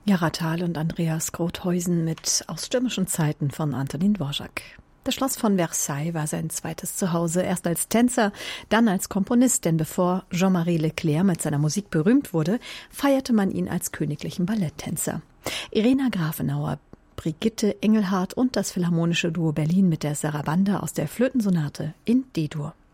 Jara Thal und Andreas Grothuysen mit Aus stürmischen Zeiten von Antonin Dvorak. Das Schloss von Versailles war sein zweites Zuhause, erst als Tänzer, dann als Komponist, denn bevor Jean-Marie Leclerc mit seiner Musik berühmt wurde, feierte man ihn als königlichen Balletttänzer. Irena Grafenauer, Brigitte Engelhardt und das Philharmonische Duo Berlin mit der Sarabande aus der Flötensonate in D-Dur.